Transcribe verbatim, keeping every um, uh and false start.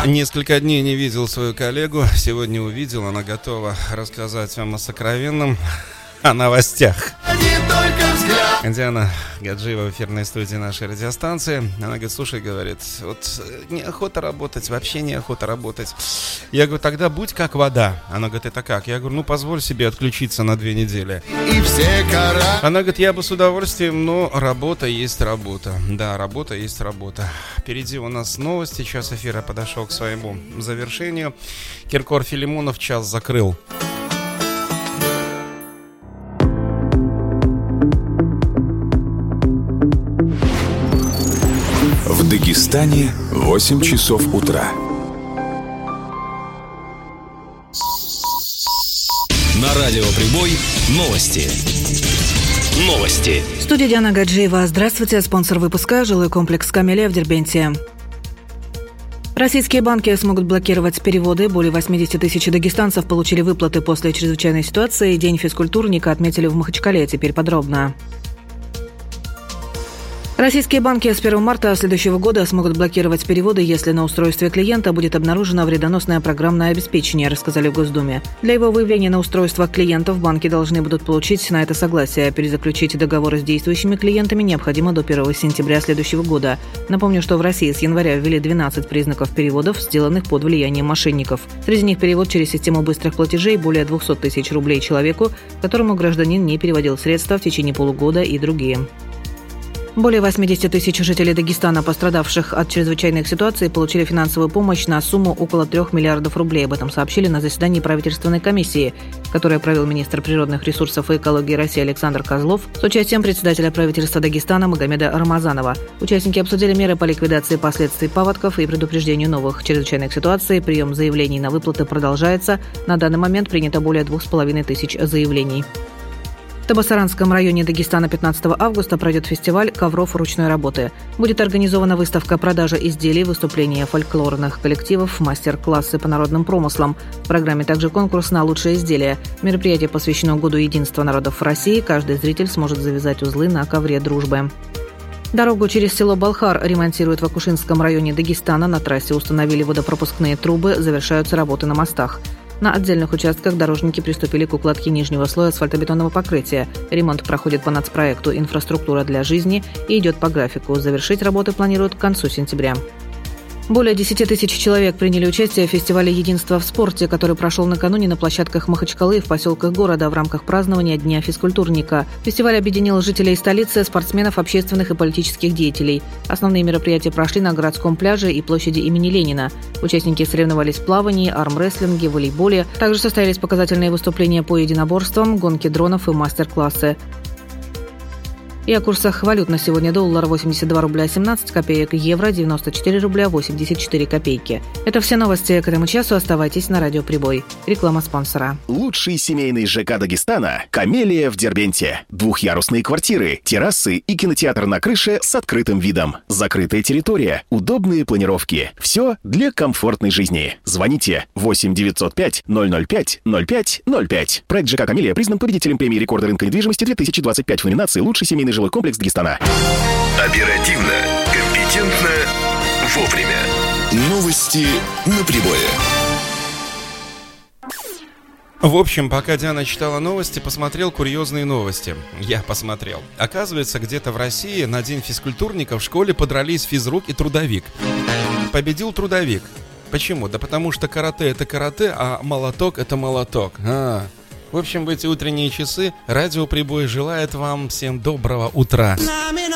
Несколько дней не видел свою коллегу, сегодня увидел, она готова рассказать вам о сокровенном, о новостях. Диана Гаджиева в эфирной студии нашей радиостанции. Она говорит, слушай, говорит, вот неохота работать, вообще неохота работать. Я говорю, тогда будь как вода. Она говорит, это как? Я говорю, ну позволь себе отключиться на две недели. И все кора... Она говорит, я бы с удовольствием, но работа есть работа. Да, работа есть работа. Впереди у нас новости, час эфира подошел к своему завершению. Киркор Филимонов час закрыл. В Дагестане восемь часов утра. На радио Прибой новости. Новости. В студии Диана Гаджиева. Здравствуйте. Спонсор выпуска – жилой комплекс «Камелия» в Дербенте. Российские банки смогут блокировать переводы. Более восемьдесят тысяч дагестанцев получили выплаты после чрезвычайной ситуации. День физкультурника отметили в Махачкале. Теперь подробно. Российские банки с первого марта следующего года смогут блокировать переводы, если на устройстве клиента будет обнаружено вредоносное программное обеспечение, рассказали в Госдуме. Для его выявления на устройствах клиентов банки должны будут получить на это согласие. Перезаключить договоры с действующими клиентами необходимо до первого сентября следующего года. Напомню, что в России с января ввели двенадцать признаков переводов, сделанных под влиянием мошенников. Среди них перевод через систему быстрых платежей более двести тысяч рублей человеку, которому гражданин не переводил средства в течение полугода, и другие. Более восемьдесят тысяч жителей Дагестана, пострадавших от чрезвычайных ситуаций, получили финансовую помощь на сумму около трех миллиардов рублей. Об этом сообщили на заседании правительственной комиссии, которое провел министр природных ресурсов и экологии России Александр Козлов с участием председателя правительства Дагестана Магомеда Рамазанова. Участники обсудили меры по ликвидации последствий паводков и предупреждению новых чрезвычайных ситуаций. Прием заявлений на выплаты продолжается. На данный момент принято более двух с половиной тысяч заявлений. В Табасаранском районе Дагестана пятнадцатого августа пройдет фестиваль ковров ручной работы. Будет организована выставка продажа изделий, выступления фольклорных коллективов, мастер-классы по народным промыслам. В программе также конкурс на лучшее изделие. Мероприятие посвящено Году единства народов России. Каждый зритель сможет завязать узлы на ковре дружбы. Дорогу через село Балхар ремонтируют в Акушинском районе Дагестана. На трассе установили водопропускные трубы, завершаются работы на мостах. На отдельных участках дорожники приступили к укладке нижнего слоя асфальтобетонного покрытия. Ремонт проходит по нацпроекту «Инфраструктура для жизни» и идет по графику. Завершить работы планируют к концу сентября. Более десять тысяч человек приняли участие в фестивале «Единство в спорте», который прошел накануне на площадках Махачкалы и в поселках города в рамках празднования Дня физкультурника. Фестиваль объединил жителей столицы, спортсменов, общественных и политических деятелей. Основные мероприятия прошли на городском пляже и площади имени Ленина. Участники соревновались в плавании, армрестлинге, волейболе. Также состоялись показательные выступления по единоборствам, гонки дронов и мастер-классы. И о курсах валют на сегодня: доллар восемьдесят два рубля семнадцать копеек, евро девяносто четыре рубля восемьдесят четыре копейки. Это все новости к этому часу. Оставайтесь на радио Прибой. Реклама спонсора. Лучший семейный ЖК Дагестана – «Камелия» в Дербенте. Двухъярусные квартиры, террасы и кинотеатр на крыше с открытым видом. Закрытая территория, удобные планировки. Все для комфортной жизни. Звоните восемь девятьсот пять ноль ноль пять ноль пять ноль пять. Проект ЖК «Камелия» признан победителем премии рекорда рынка недвижимости две тысячи двадцать пять в номинации «Лучший семейный жилой комплекс Дагестана». Оперативно, компетентно, вовремя. Новости на Прибое. В общем, пока Диана читала новости, посмотрел курьезные новости. Я посмотрел. Оказывается, где-то в России на День физкультурника в школе подрались физрук и трудовик. Победил трудовик. Почему? Да потому что карате — это карате, а молоток — это молоток. А. В общем, в эти утренние часы радио Прибой желает вам всем доброго утра.